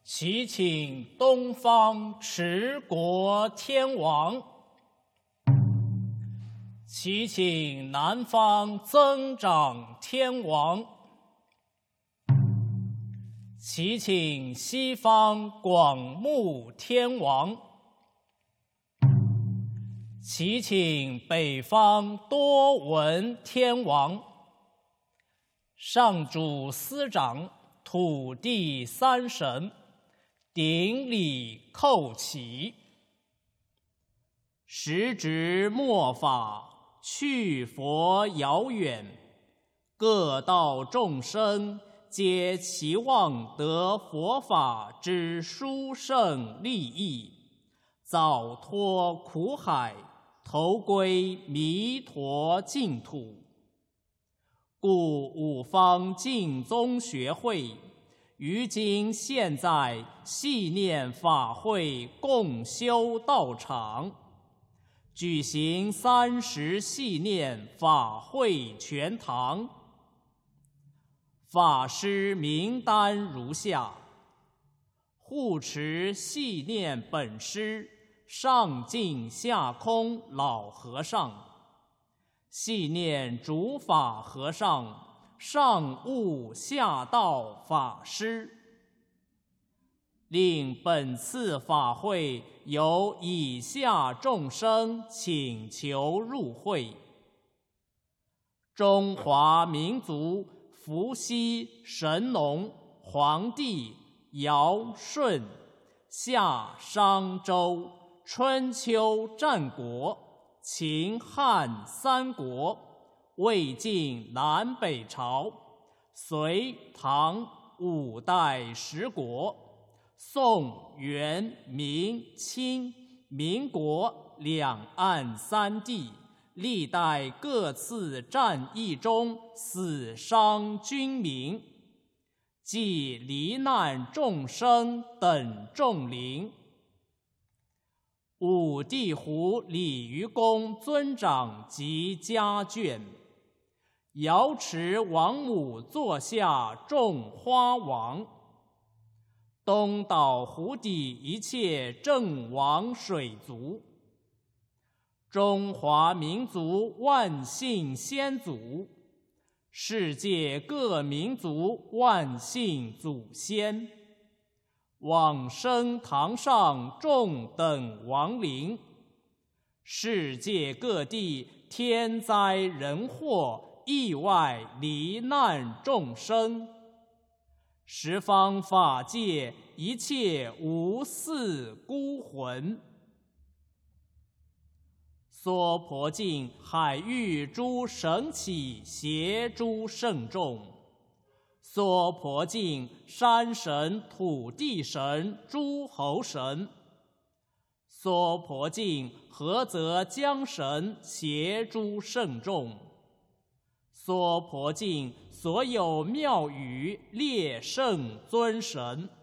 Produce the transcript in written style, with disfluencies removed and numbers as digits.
祈请东方持国天王，祈请南方增长天王，祈请西方广目天王，祈请北方多闻天王。上主司掌土地三神，顶礼叩起。时值末法，去佛遥远，各道众生皆期望得佛法之殊胜利益，早脱苦海，投归弥陀净土。故五方净宗学会于今现在系念法会共修道场，举行30系念法会全堂。法师名单如下：护持系念本师上净下空老和尚，系念主法和尚上悟下道法师。令本次法会由以下众生请求入会：中华民族伏羲、神农、黄帝、尧、舜、夏、商、周、春秋战国、秦汉三国、魏晋南北朝、隋唐五代10国、宋元明清民国两岸三地历代各次战役中死伤军民，及罹难众生等众灵。五地湖鲤鱼公尊长及家眷，瑶池王母座下众花王，东岛湖底一切正王水族，中华民族万姓先祖，世界各民族万姓祖先，往生堂上众等亡灵，世界各地天灾人祸意外罹难众生，十方法界一切无嗣孤魂，娑婆境海域诸神祇邪诸圣众，娑婆境山神土地神诸侯神，娑婆境菏泽江神邪诸圣众，娑婆境所有庙宇列圣尊神，